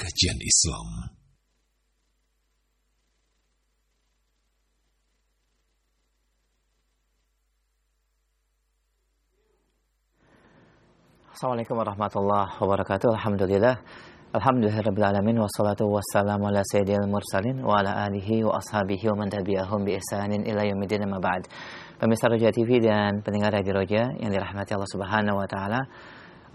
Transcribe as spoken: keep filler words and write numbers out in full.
Kajian Islam. Assalamualaikum warahmatullahi wabarakatuh. Alhamdulillah. Alhamdulillahirabbil alamin wassalatu wassalamu ala sayyidil mursalin wa ala alihi wa ashabihi wa man tabi'ahum bi ihsanin ila yaumil amma ba'd. Pemirsa Roja T V dan pendengar Radio Roja yang dirahmati Allah Subhanahu wa taala,